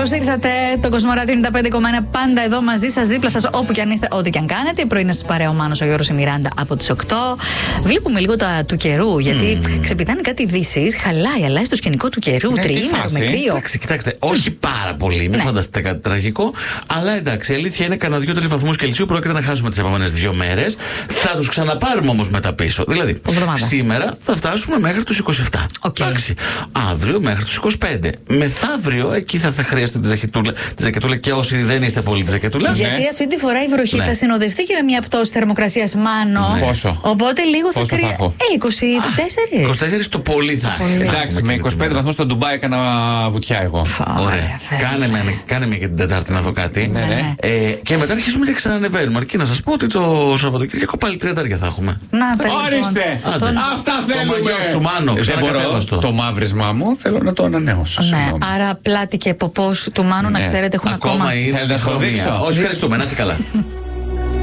Καλώς ήρθατε. Το Κοσμοράδιο 95,1 πάντα εδώ μαζί σας, δίπλα σας, όπου κι αν είστε, ό,τι κι αν κάνετε. Η πρωινή σας παρέα ο Μάνος, ο Γιώργος, η Μιράντα από τις 8. Βλέπουμε λίγο του καιρού, γιατί ξεπηδάνε κάτι ειδήσεις. Αλλάζει το σκηνικό του καιρού. Τριήμερο με κρύο. Εντάξει, κοιτάξτε, όχι πάρα πολύ, μην φανταστείτε κάτι τραγικό. Αλλά εντάξει, η αλήθεια είναι κανένα 2-3 βαθμούς Κελσίου πρόκειται να χάσουμε τις επόμενες 2 μέρες. Θα τους ξαναπάρουμε όμως μετά πίσω. Δηλαδή, σήμερα θα φτάσουμε μέχρι τους 27. Εντάξει. Αύριο μέχρι τους 25. Μεθαύριο εκεί θα χρειαστεί τη ζακετούλα και όσοι δεν είστε πολύ τη ζακετούλα. Γιατί αυτή τη φορά η βροχή θα συνοδευτεί και με μια πτώση θερμοκρασίας, Μάνο. Πόσο? Οπότε λίγο θα κρύο. 24. 24 το πολύ θα έχει. Εντάξει, με 25 βαθμούς στο Ντουμπάι έκανα βουτιά εγώ. Ωραία. Κάνε μια και την Τετάρτη να δω κάτι. Και μετά αρχίζουμε και ξανανεβαίνουμε. Αρκεί να σας πω ότι το Σαββατοκύριακο πάλι 30 θα έχουμε. Ορίστε! Αυτά θέλουμε! Δεν μπορώ. Το μαύρισμά μου θέλω να το ανανεώσω. Άρα πλάτη και ποπός του Μάνου, να ξέρετε, έχουν ακόμα. Θέλετε να το δείξω? Όχι, ευχαριστούμε. Να είσαι καλά.